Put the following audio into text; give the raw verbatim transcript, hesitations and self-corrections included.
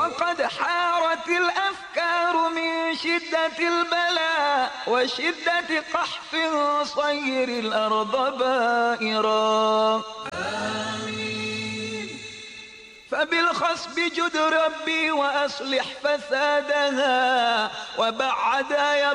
وقد حارت الأفكار من شدة البلاء وشدة قحط صير الأرض بائرا. فبالخصب جد ربي وأصلح فسادها وبعد